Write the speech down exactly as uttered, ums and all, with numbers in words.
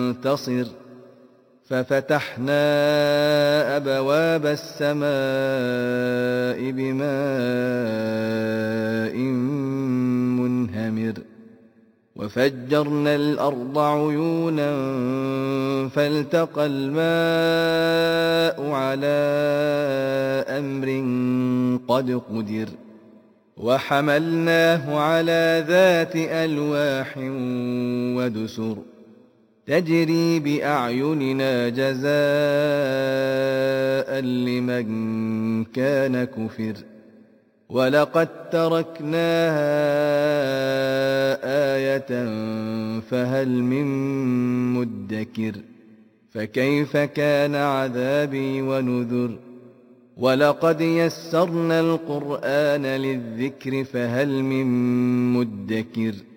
ينتصر ففتحنا أبواب السماء بماء منهمر وفجرنا الأرض عيونا فالتقى الماء على أمر قد قدر وحملناه على ذات ألواح ودسر تجري بأعيننا جزاء لمن كان كفر ولقد تركناها آية فهل من مدكر فكيف كان عذابي ونذر ولقد يسرنا القرآن للذكر فهل من مدكر